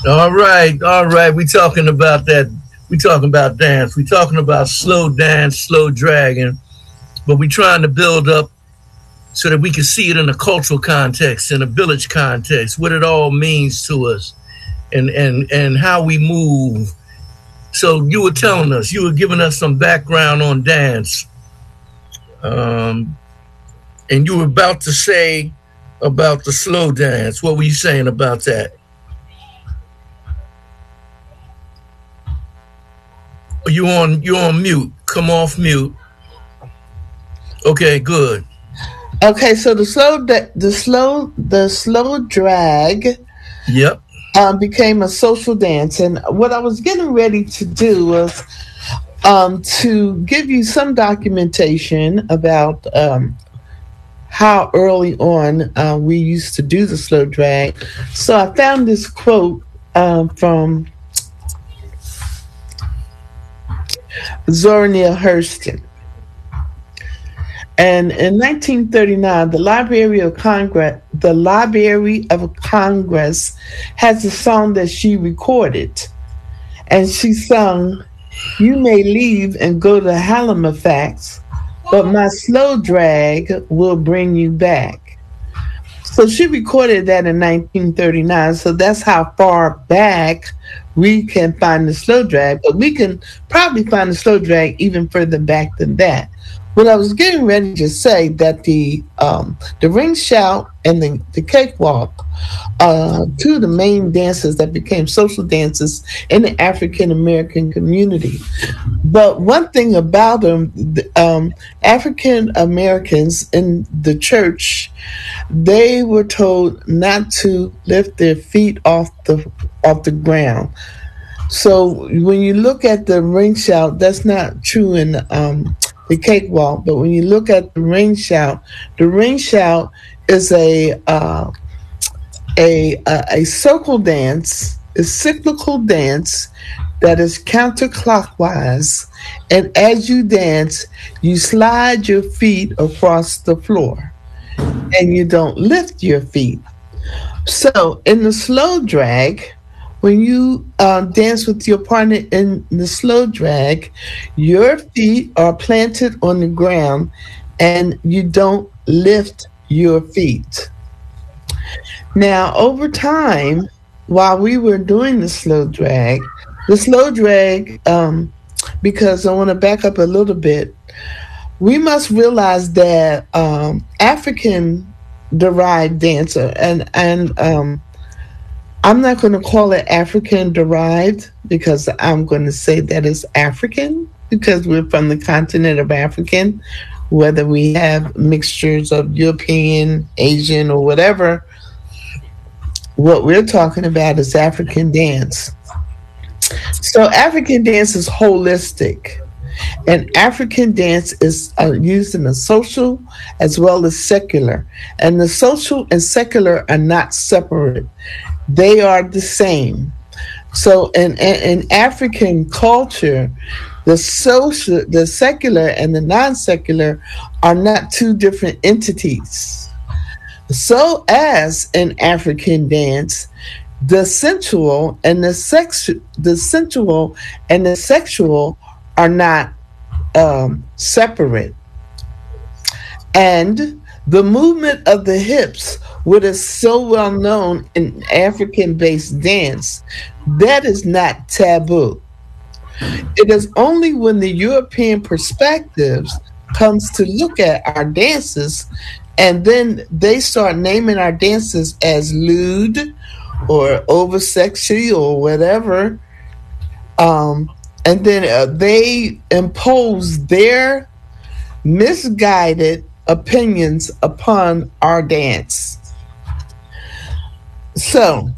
All right. We talking about that. We talking about dance. We talking about slow dance, slow dragging. But we trying to build up so that we can see it in a cultural context, in a village context, what it all means to us, and how we move. So you were telling us, you were giving us some background on dance, um, and you were about to say about the slow dance. What were you saying about that? You on mute. Come off mute. Okay, good. Okay, so the slow drag Yep. became a social dance, and what I was getting ready to do was to give you some documentation about how early on we used to do the slow drag. So I found this quote from Zora Neale Hurston. And in 1939, the Library of Congress has a song that she recorded, and she sung, "You may leave and go to Halifax, but my slow drag will bring you back." So she recorded that in 1939. So that's how far back we can find the slow drag, but we can probably find the slow drag even further back than that. What I was getting ready to say that the ring shout and the cakewalk, two of the main dances that became social dances in the African American community. But one thing about them, African Americans in the church, they were told not to lift their feet off the ground. So when you look at the ring shout, that's not true in the cakewalk. But when you look at the ring shout is a circle dance, a cyclical dance that is counterclockwise, and as you dance, you slide your feet across the floor, and you don't lift your feet. So in the slow drag, when you dance with your partner in the slow drag, your feet are planted on the ground and you don't lift your feet. Now, over time, while we were doing the slow drag, because I want to back up a little bit, we must realize that African derived dancer, and I'm not going to call it African derived because I'm going to say that it's African because we're from the continent of African, whether we have mixtures of European, Asian, or whatever. What we're talking about is African dance. So African dance is holistic. And African dance is used in the social as well as secular. And the social and secular are not separate. They are the same. So in African culture, the secular and the non-secular are not two different entities. So as in African dance, the sensual and the sexual are not separate. And the movement of the hips, what is so well known in African-based dance, that is not taboo. It is only when the European perspectives comes to look at our dances, and then they start naming our dances as lewd or oversexy or whatever, and then they impose their misguided opinions upon our dance. So,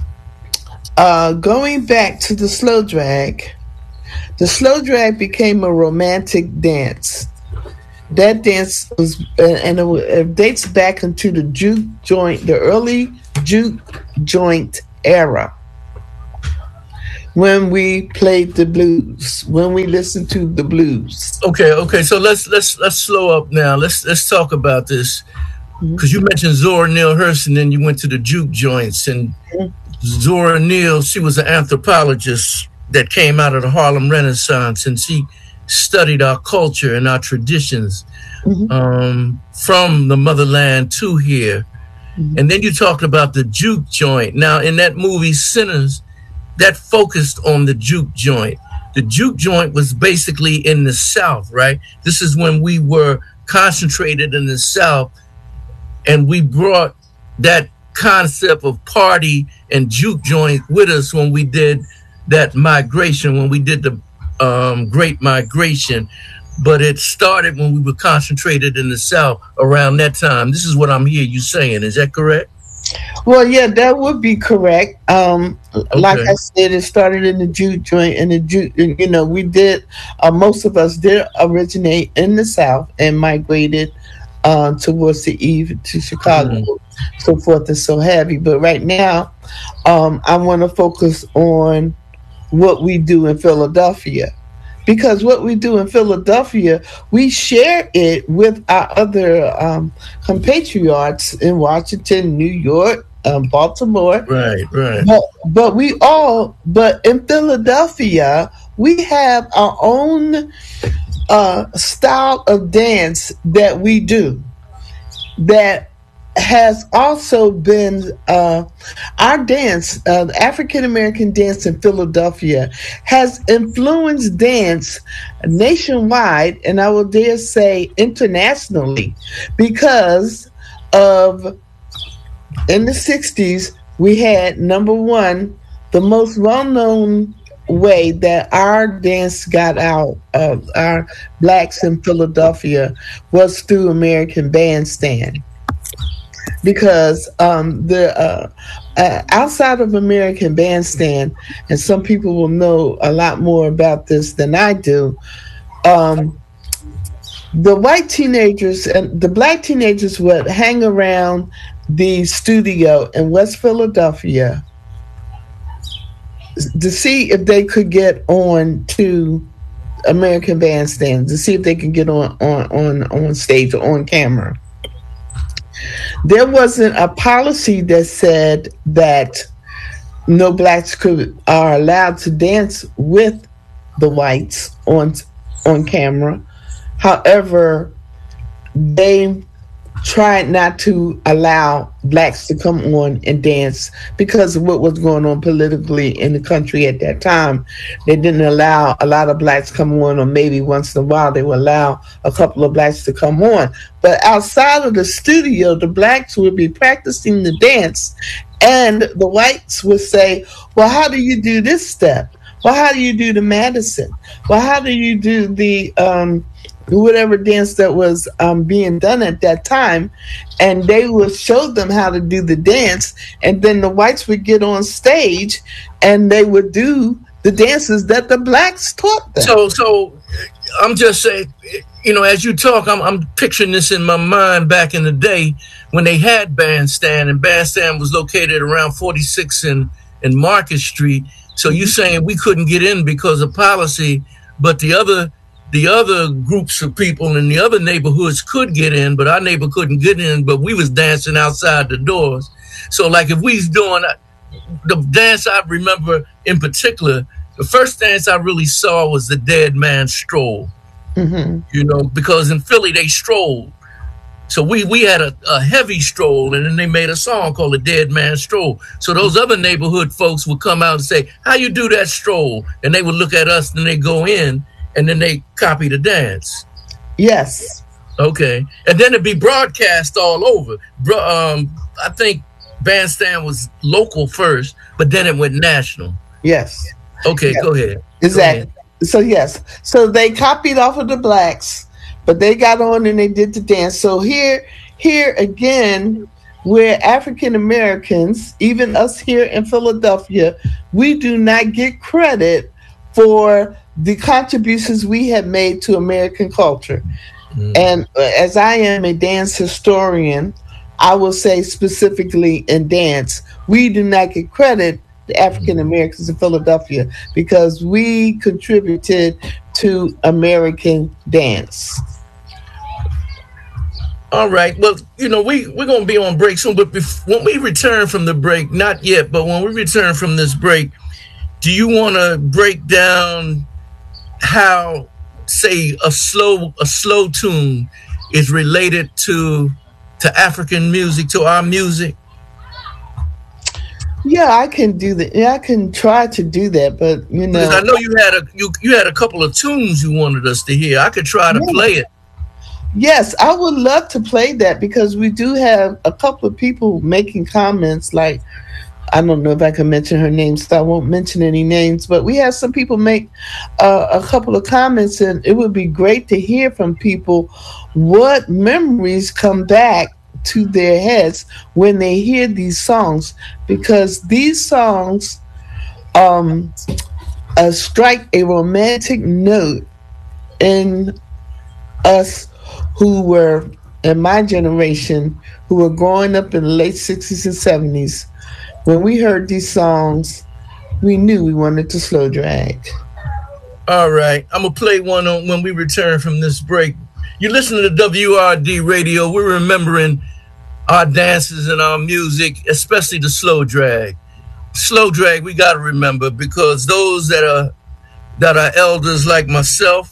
going back to the slow drag became a romantic dance. That dance was, and it dates back into the early juke joint era, when we played the blues, when we listened to the blues. Okay. So let's slow up now. Let's talk about this. because you mentioned Zora Neale Hurston, and then you went to the juke joints. And Zora Neale, she was an anthropologist that came out of the Harlem Renaissance, and she studied our culture and our traditions from the motherland to here. And then you talked about the juke joint. Now, in that movie, Sinners, that focused on the juke joint. The juke joint was basically in the South, right? This is when we were concentrated in the South, and we brought that concept of party and juke joint with us when we did that migration, when we did the Great Migration. But it started when we were concentrated in the South around that time. This is what I'm hearing you saying. Is that correct? Well, yeah, that would be correct. Like I said, it started in the juke joint, and the juke, you know, we did, most of us did originate in the South and migrated towards the eve to Chicago, so forth and so heavy. But right now, I want to focus on what we do in Philadelphia. Because what we do in Philadelphia, we share it with our other compatriots in Washington, New York, Baltimore. Right. But in Philadelphia, we have our own style of dance that we do that has also been our dance, the African American dance in Philadelphia has influenced dance nationwide, and I will dare say internationally, because of in the 60s we had, number one, the most well-known way that our dance got out of our blacks in Philadelphia was through American Bandstand. Because outside of American Bandstand, and some people will know a lot more about this than I do, the white teenagers and the black teenagers would hang around the studio in West Philadelphia to see if they could get on to American Bandstand, to see if they could get on stage or on camera. There wasn't a policy that said that no blacks are allowed to dance with the whites on camera. However, they tried not to allow blacks to come on and dance because of what was going on politically in the country at that time. They didn't allow a lot of blacks come on, or maybe once in a while they would allow a couple of blacks to come on. But outside of the studio, the blacks would be practicing the dance, and the whites would say, well, how do you do this step? Well, how do you do the Madison? Well, how do you do the whatever dance that was being done at that time? And they would show them how to do the dance, and then the whites would get on stage and they would do the dances that the blacks taught them. So I'm just saying, you know, as you talk, I'm picturing this in my mind back in the day when they had Bandstand, and Bandstand was located around 46 and Market Street. So you're saying we couldn't get in because of policy, but the other groups of people in the other neighborhoods could get in, but our neighbor couldn't get in, but we was dancing outside the doors. So like if we was doing the dance, I remember in particular, the first dance I really saw was the Dead Man Stroll. You know, because in Philly they strolled. So we had a heavy stroll, and then they made a song called the Dead Man Stroll. So those other neighborhood folks would come out and say, how you do that stroll? And they would look at us, and they go in, and then they copy the dance. Yes. Okay. And then it'd be broadcast all over. I think Bandstand was local first, but then it went national. Yes. Okay, yes. Go ahead. Exactly. Go ahead. So yes. So they copied off of the blacks, but they got on and they did the dance. So here again, we're African Americans, even us here in Philadelphia, we do not get credit for the contributions we have made to American culture. And as I am a dance historian, I will say specifically in dance, we do not get credit, the African Americans in Philadelphia, because we contributed to American dance. All right. Well, we're going to be on break soon, but when we return from the break, not yet, but when we return from this break, do you want to break down how, say, a slow tune is related to African music, to our music? Yeah, I can do that. Yeah, I can try to do that, but because I know you had a couple of tunes you wanted us to hear. I could try to play it. Yes, I would love to play that because we do have a couple of people making comments. Like, I don't know if I can mention her name, so I won't mention any names. But we have some people make a couple of comments, and it would be great to hear from people what memories come back to their heads when they hear these songs, because these songs strike a romantic note in us who were in my generation, who were growing up in the late 60s and 70s. When we heard these songs, we knew we wanted to slow drag. All right. I'm going to play one when we return from this break. You're listening to WRD Radio. We're remembering our dances and our music, especially the slow drag. Slow drag, we got to remember, because those that are elders like myself,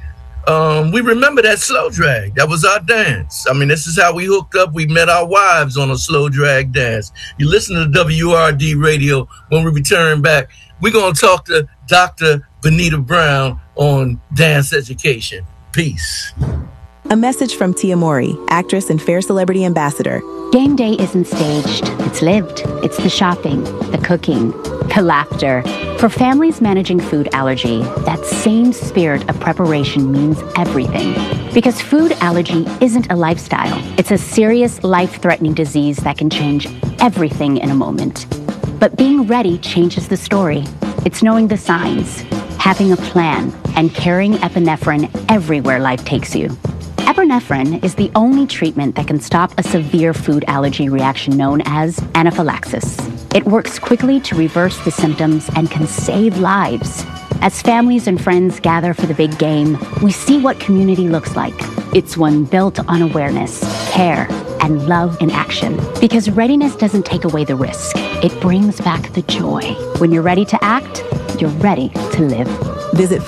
we remember that slow drag. That was our dance. I mean, this is how we hooked up. We met our wives on a slow drag dance. You listen to WRD Radio. When we return back, we're going to talk to Dr. Benita Brown on dance education. Peace. A message from Tia Mori, actress and Fair Celebrity Ambassador. Game day isn't staged. It's lived. It's the shopping, the cooking, the laughter. For families managing food allergy, that same spirit of preparation means everything. Because food allergy isn't a lifestyle. It's a serious, life-threatening disease that can change everything in a moment. But being ready changes the story. It's knowing the signs, having a plan, and carrying epinephrine everywhere life takes you. Epinephrine is the only treatment that can stop a severe food allergy reaction known as anaphylaxis. It works quickly to reverse the symptoms and can save lives. As families and friends gather for the big game, we see what community looks like. It's one built on awareness, care, and love in action. Because readiness doesn't take away the risk. It brings back the joy. When you're ready to act, you're ready to live. Visit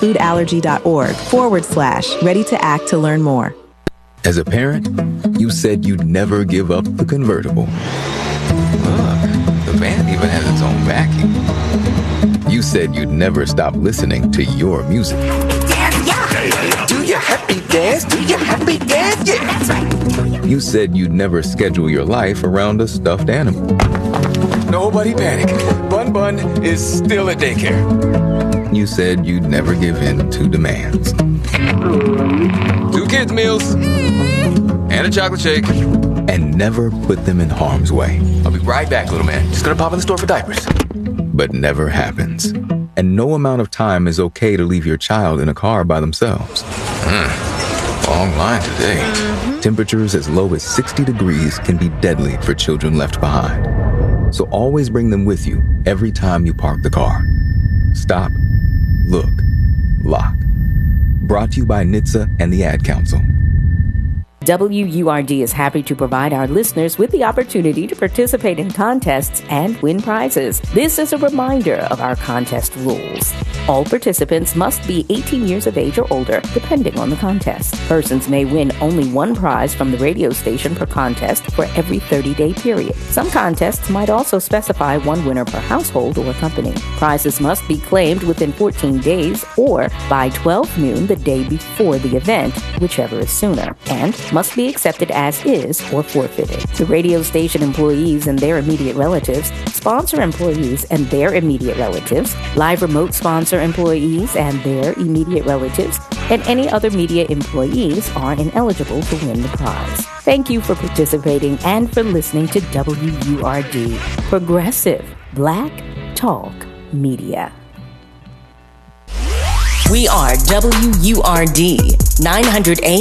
foodallergy.org/ready to act to learn more. As a parent, you said you'd never give up the convertible. Look, the van even has its own vacuum. You said you'd never stop listening to your music. Do your happy dance, do your happy dance, yeah. That's right. You said you'd never schedule your life around a stuffed animal. Nobody panic. Bun Bun is still at daycare. You said you'd never give in to demands. 2 kids' meals and a chocolate shake. And never put them in harm's way. I'll be right back, little man. Just gonna pop in the store for diapers. But never happens. And no amount of time is okay to leave your child in a car by themselves. Long line today. Temperatures as low as 60 degrees can be deadly for children left behind. So always bring them with you every time you park the car. Stop, look, lock. Brought to you by NHTSA and the Ad Council. WURD is happy to provide our listeners with the opportunity to participate in contests and win prizes. This is a reminder of our contest rules. All participants must be 18 years of age or older, depending on the contest. Persons may win only one prize from the radio station per contest for every 30-day period. Some contests might also specify one winner per household or company. Prizes must be claimed within 14 days or by 12 noon the day before the event, whichever is sooner, and must be accepted as is or forfeited. The radio station employees and their immediate relatives, sponsor employees and their immediate relatives, live remote sponsor employees and their immediate relatives, and any other media employees are ineligible to win the prize. Thank you for participating and for listening to WURD, Progressive Black Talk Media. We are WURD, 900 AM.